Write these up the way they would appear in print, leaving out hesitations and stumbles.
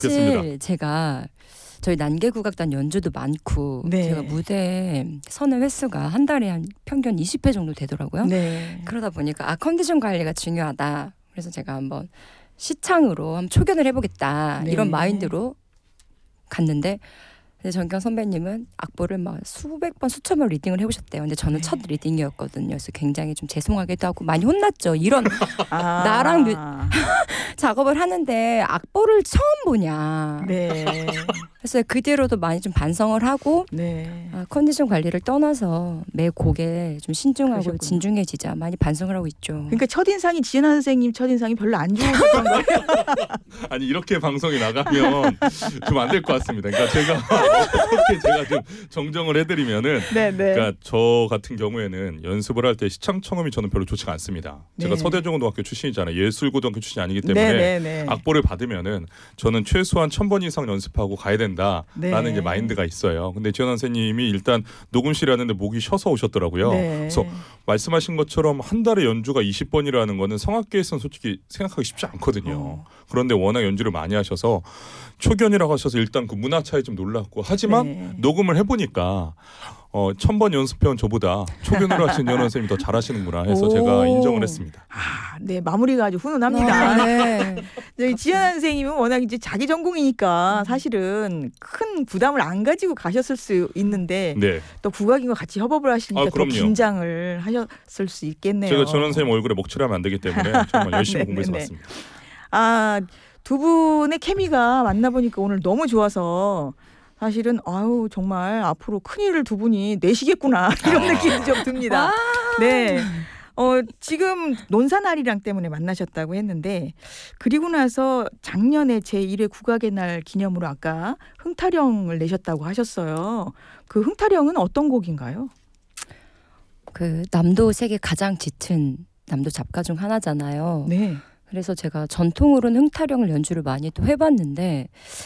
사실 제가 저희 난개국악단 연주도 많고 네. 제가 무대에 서는 횟수가 한 달에 한 평균 20회 정도 되더라고요. 네. 그러다 보니까 컨디션 관리가 중요하다. 그래서 제가 한번 시창으로 한번 초견을 해보겠다. 네. 이런 마인드로 갔는데 근데 정경 선배님은 악보를 막 수백 번 수천 번 리딩을 해보셨대요. 근데 저는 네. 첫 리딩이었거든요. 그래서 굉장히 좀 죄송하기도 하고 많이 혼났죠. 이런 아. 나랑 작업을 하는데 악보를 처음 보냐. 네. 그래서 그 뒤로도 많이 좀 반성을 하고 네. 컨디션 관리를 떠나서 매 곡에 좀 신중하고 그러셨군요. 진중해지자 많이 반성을 하고 있죠. 그러니까 첫인상이 지은아 선생님 첫인상이 별로 안 좋으셨던 거예요. 아니 이렇게 방송이 나가면 좀 안 될 것 같습니다. 그러니까 제가 어떻게 제가 좀 정정을 해드리면은 네, 네. 그러니까 저 같은 경우에는 연습을 할 때 시창 청음이 저는 별로 좋지가 않습니다. 제가 네. 서대중고등학교 출신이잖아요. 예술고등학교 출신이 아니기 때문에 네, 네, 네. 악보를 받으면은 저는 최소한 1000번 이상 연습하고 가야 된다라는 네. 이제 마인드가 있어요. 근데 지연아 선생님이 일단 녹음실에 왔는데 목이 쉬어서 오셨더라고요. 네. 그래서 말씀하신 것처럼 한 달에 연주가 20번이라는 거는 성악계에서는 솔직히 생각하기 쉽지 않거든요. 그런데 워낙 연주를 많이 하셔서 초견이라고 하셔서 일단 그 문화 차이 좀 놀랐고 하지만 네. 녹음을 해보니까 1000번 연습해온 저보다 초견으로 하신 연원 선생님이 더 잘하시는구나 해서 오. 제가 인정을 했습니다. 아, 네, 마무리가 아주 훈훈합니다. 네. 저희 지은아 선생님은 워낙 이제 자기 전공이니까 사실은 큰 부담을 안 가지고 가셨을 수 있는데 네, 또 국악인과 같이 협업을 하시니까 아, 더 그럼요. 긴장을 하셨을 수 있겠네요. 제가 전원 선생님 얼굴에 먹칠하면 안 되기 때문에 정말 열심히 네, 공부해서 네, 네. 왔습니다. 아, 두 분의 케미가 만나보니까 오늘 너무 좋아서 사실은 아유 정말 앞으로 큰일을 두 분이 내시겠구나 이런 느낌이 좀 듭니다. 네. 지금 논산아리랑 때문에 만나셨다고 했는데 그리고 나서 작년에 제1회 국악의 날 기념으로 아까 흥타령을 내셨다고 하셨어요. 그 흥타령은 어떤 곡인가요? 그 남도 세계 가장 짙은 남도 잡가 중 하나잖아요. 네. 그래서 제가 전통으로는 흥타령을 연주를 많이 또 해봤는데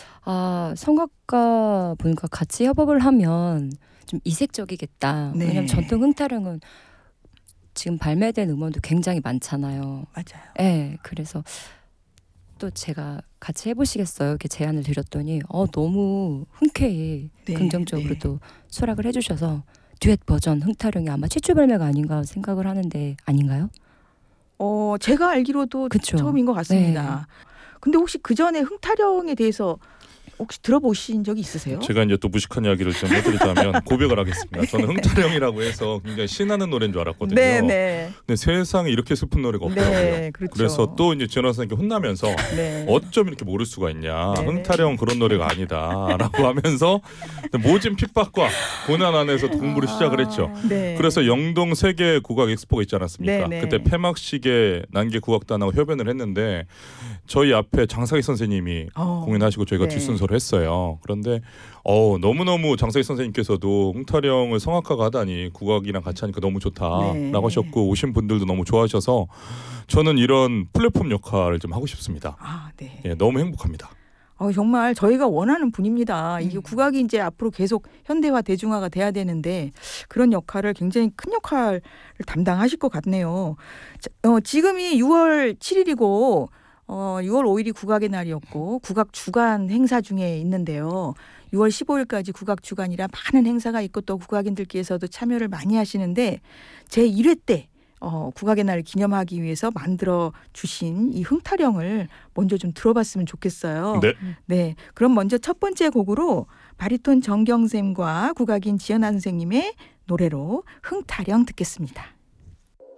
성악가 분과 같이 협업을 하면 좀 이색적이겠다. 네. 왜냐하면 전통 흥타령은 지금 발매된 음원도 굉장히 많잖아요. 맞아요. 네, 그래서 또 제가 같이 해보시겠어요? 이렇게 제안을 드렸더니 너무 흔쾌히 네, 긍정적으로 네. 또 수락을 해주셔서 듀엣 버전 흥타령이 아마 최초 발매가 아닌가 생각을 하는데 아닌가요? 제가 알기로도 그쵸. 처음인 것 같습니다. 근데 혹시 그 전에 흥타령에 대해서 혹시 들어보신 적이 있으세요? 제가 이제 또 무식한 이야기를 좀 해드리자면 고백을 하겠습니다. 저는 흥타령이라고 해서 굉장히 신나는 노래인 줄 알았거든요. 네, 네. 근데 세상에 이렇게 슬픈 노래가 없더라고요. 네, 그렇죠. 그래서 또 이제 지연아 선생님께 혼나면서 네. 어쩜 이렇게 모를 수가 있냐. 네. 흥타령 그런 노래가 아니다라고 하면서 모진 핍박과 고난 안에서 공부를 시작을 했죠. 네. 그래서 영동 세계 국악 엑스포가 있지 않았습니까? 네, 네. 그때 폐막식에 난개 국악단하고 협연을 했는데 저희 앞에 장사기 선생님이 공연하시고 저희가 네. 뒷순서를 했어요. 그런데 너무너무 장사기 선생님께서도 흥타령을 성악가가 하다니 국악이랑 같이 하니까 너무 좋다라고 네. 하셨고 오신 분들도 너무 좋아하셔서 저는 이런 플랫폼 역할을 좀 하고 싶습니다. 아, 네. 예, 너무 행복합니다. 정말 저희가 원하는 분입니다. 이게 국악이 이제 앞으로 계속 현대화 대중화가 돼야 되는데 그런 역할을 굉장히 큰 역할을 담당하실 것 같네요. 지금이 6월 7일이고 6월 5일이 국악의 날이었고 국악 주간 행사 중에 있는데요. 6월 15일까지 국악 주간이라 많은 행사가 있고 또 국악인들께서도 참여를 많이 하시는데 제1회 때 국악의 날을 기념하기 위해서 만들어 주신 이 흥타령을 먼저 좀 들어봤으면 좋겠어요. 네. 네, 그럼 먼저 첫 번째 곡으로 바리톤 정경샘과 국악인 지연아 선생님의 노래로 흥타령 듣겠습니다.